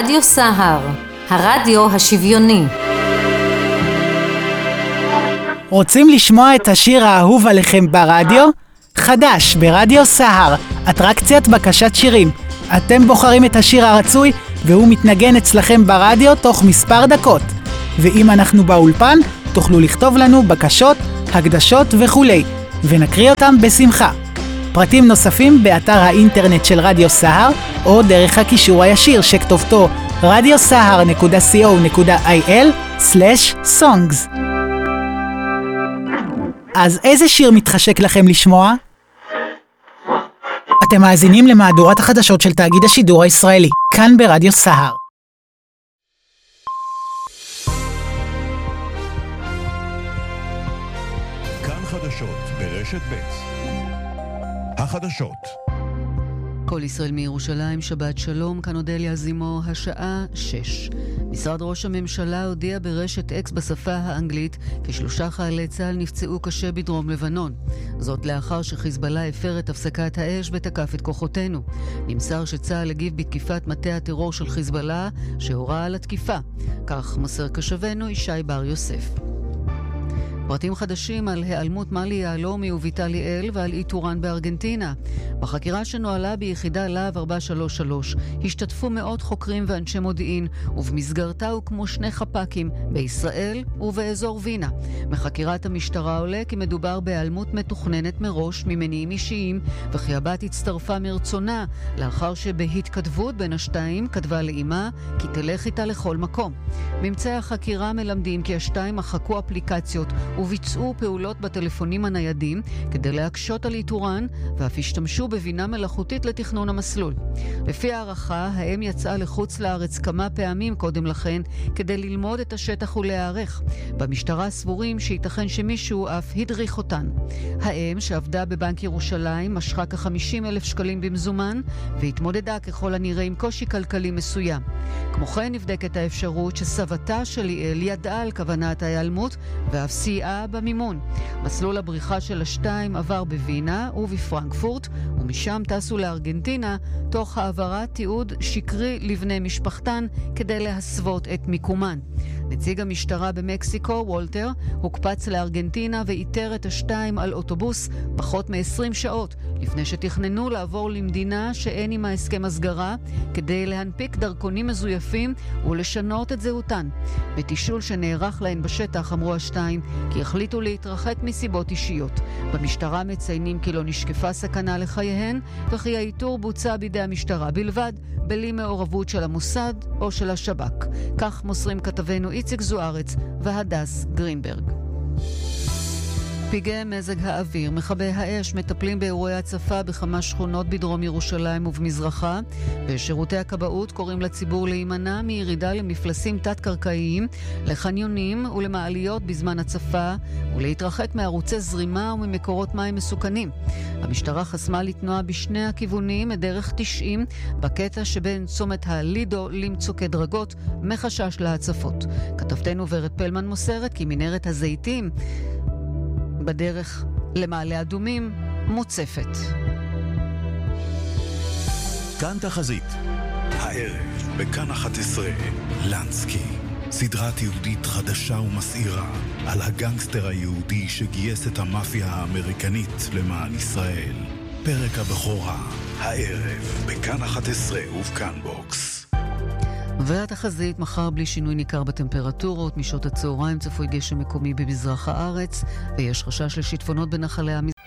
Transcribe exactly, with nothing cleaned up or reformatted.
רדיו סהר, הרדיו השוויוני. רוצים לשמוע את השיר האהוב עליכם ברדיו? חדש ברדיו סהר, אטרקציית בקשת שירים. אתם בוחרים את השיר הרצוי והוא מתנגן אצלכם ברדיו תוך מספר דקות. ואם אנחנו באולפן, תוכלו לכתוב לנו בקשות, הקדשות וכולי, ונקריא אותם בשמחה. פרטים נוספים באתר האינטרנט של רדיו סהר, או דרך הקישור הישיר שכתובתו רדיו סהר נקודה סי או נקודה איי אל סלש סונגס. אז איזה שיר מתחשק לכם לשמוע? אתם מאזינים למהדורת החדשות של תאגיד השידור הישראלי, כאן ברדיו סהר. כאן חדשות ברשת ב'. החדשות. כל ישראל מירושלים, שבת שלום, כאן אודליה זימו, השעה שש. משרד ראש הממשלה הודיע ברשת אקס בשפה האנגלית כי שלושה חיילי צה"ל נפצעו קשה בדרום לבנון. זאת לאחר שחיזבאללה הפר את הפסקת האש ותקף את כוחותינו. נמסר שצה"ל הגיב בתקיפת מטה הטרור של חיזבאללה שהורה על התקיפה. כך מסר קשבנו ישי בר יוסף. פרטים חדשים על היעלמות מלי יהלומי וביטל ליאל ועל איתורן בארגנטינה. בחקירה שנועלה ביחידה להב ארבע שלוש שלוש השתתפו מאות חוקרים ואנשי מודיעין, ובמסגרתה הוקמו שני חפ"קים בישראל ובאזור וינה. מחקירת המשטרה עולה כי מדובר בהיעלמות מתוכננת מראש ממניעים אישיים, וכי הבת הצטרפה מרצונה לאחר שבהתכתבות בין השתיים כתבה לאימה כי תלך איתה לכל מקום. ממצאי החקירה מלמדים כי השתיים מחקו אפליקציות וביצעו פעולות בטלפונים הניידים כדי להקשות על איתורן, ואף השתמשו בבינה מלאכותית לתכנון המסלול. לפי הערכה, האם יצאה לחוץ לארץ כמה פעמים קודם לכן כדי ללמוד את השטח ולהערך. במשטרה סבורים שייתכן שמישהו אף הדריך אותן. האם שעבדה בבנק ירושלים משכה כ-חמישים אלף שקלים במזומן והתמודדה ככל הנראה עם קושי כלכלי מסוים. כמו כן נבדקת האפשרות שסבתה של ליאל ידעה על כוונת ההיעלמות ואף סייעה במימון. מסלול הבריחה של השתיים עבר בווינה ובפרנקפורט, ומשם טסו לארגנטינה תוך העברת תיעוד שקרי לבני משפחתן כדי להסוות את מיקומן. נציג המשטרה במקסיקו, וולטר, הוקפץ לארגנטינה ואיתר את השתיים על אוטובוס פחות מ-עשרים שעות לפני שתכננו לעבור למדינה שאין עם ההסכם הסגרה כדי להנפיק דרכונים מזויפים ולשנות את זהותן. בתישול שנערך להן בשטח אמרו השתיים כי החליטו להתרחק מסיבות אישיות. במשטרה מציינים כי לא נשקפה סכנה לחייהן וכי האיתור בוצע בידי המשטרה בלבד, בלי מעורבות של המוסד או של השב"כ. כך מוסרים כתבנו איציק זוארץ והדס גרינברג. פגעי מזג האוויר. מכבי האש מטפלים באירועי הצפה בכמה שכונות בדרום ירושלים ובמזרחה, ושירותי הכבאות קוראים לציבור להימנע מירידה למפלסים תת-קרקעיים, לחניונים ולמעליות בזמן הצפה, ולהתרחק מערוצי זרימה וממקורות מים מסוכנים. המשטרה חסמה לתנועה בשני הכיוונים את דרך תשעים בקטע שבין צומת הלידו למצוקי דרגות מחשש להצפות. כתבתנו ורד פלמן מוסרת כי מנהרת הזיתים בדרך למעלה אדומים מוצפת. כאן תחזית. הערב בכאן אחת עשרה, לנסקי. סדרה תיעודית חדשה ומסעירה על הגנגסטר היהודי שגייס את המאפיה האמריקנית למען ישראל. פרק הבכורה, הערב בכאן אחת עשרה ובכאן בוקס. והתחזית, מחר בלי שינוי ניכר בטמפרטורות, משעות הצהריים צפוי גשם מקומי במזרח הארץ ויש חשש לשיטפונות בנחלי המזרח.